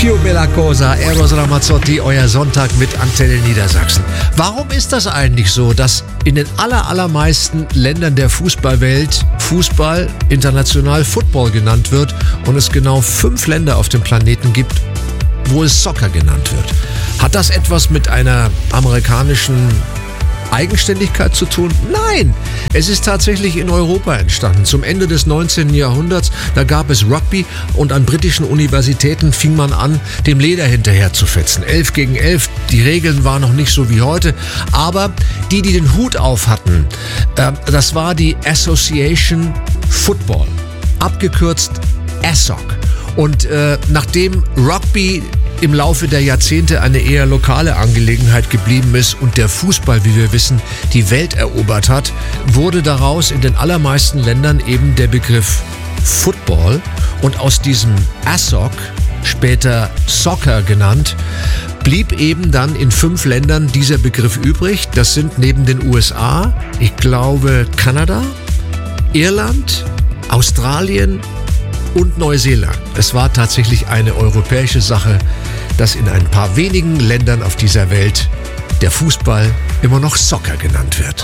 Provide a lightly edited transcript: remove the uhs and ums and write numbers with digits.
Più bella cosa, Eros Ramazzotti, euer Sonntag mit Antenne Niedersachsen. Warum ist das eigentlich so, dass in den allermeisten Ländern der Fußballwelt Fußball international Football genannt wird und es genau 5 Länder auf dem Planeten gibt, wo es Soccer genannt wird? Hat das etwas mit einer amerikanischen Eigenständigkeit zu tun? Nein, es ist tatsächlich in Europa entstanden. Zum Ende des 19. Jahrhunderts, da gab es Rugby und an britischen Universitäten fing man an, dem Leder hinterher zu fetzen. 11 gegen 11, die Regeln waren noch nicht so wie heute, aber die den Hut auf hatten, das war die Association Football, abgekürzt ASOC. Und nachdem Rugby im Laufe der Jahrzehnte eine eher lokale Angelegenheit geblieben ist und der Fußball, wie wir wissen, die Welt erobert hat, wurde daraus in den allermeisten Ländern eben der Begriff Football und aus diesem ASOC, später Soccer genannt, blieb eben dann in 5 Ländern dieser Begriff übrig. Das sind neben den USA, ich glaube, Kanada, Irland, Australien und Neuseeland. Es war tatsächlich eine europäische Sache, dass in ein paar wenigen Ländern auf dieser Welt der Fußball immer noch Soccer genannt wird.